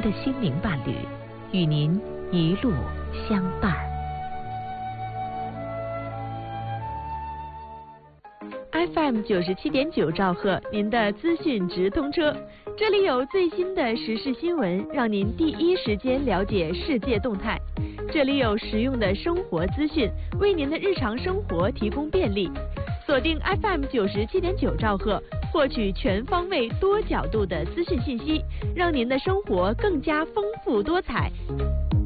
的心灵伴侣，与您一路相伴。FM 97.9兆赫，您的资讯直通车，这里有最新的时事新闻，让您第一时间了解世界动态。这里有实用的生活资讯，为您的日常生活提供便利。锁定 FM 97.9兆赫，获取全方位、多角度的资讯信息，让您的生活更加丰富多彩。